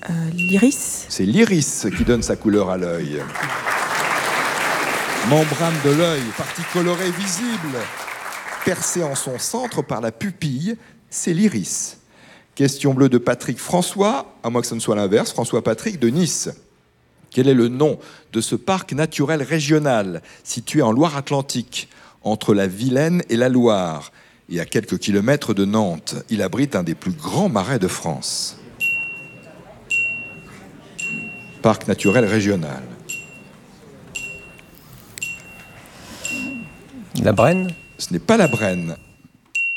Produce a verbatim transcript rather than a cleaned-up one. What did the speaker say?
Euh, l'iris. C'est l'iris qui donne sa couleur à l'œil. Membrane de l'œil, partie colorée visible, percée en son centre par la pupille, c'est l'iris. Question bleue de Patrick François, à moins que ce ne soit l'inverse, François Patrick de Nice. Quel est le nom de ce parc naturel régional situé en Loire-Atlantique, entre la Vilaine et la Loire, et à quelques kilomètres de Nantes? Il abrite un des plus grands marais de France. Parc naturel régional. La Brenne? Ce n'est pas la Brenne.